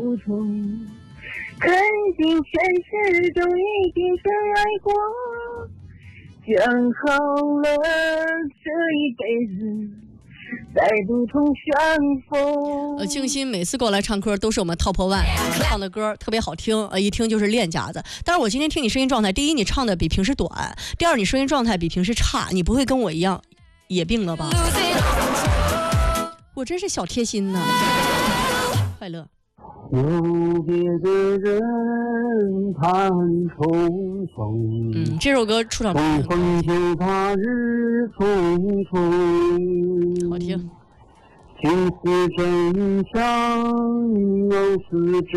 不同，肯定现实中已经深爱过，讲好了这一辈子再不同相逢。 静心每次过来唱歌都是我们 Top One， 唱的歌特别好听，一听就是练家子。但是我今天听你声音状态，第一你唱的比平时短，第二你声音状态比平时差，你不会跟我一样也病了吧？我真是小贴心呢，快乐。 有别的人盼重逢， 这首歌出场重逢就怕日匆匆， 好听。 情似真相，又似真。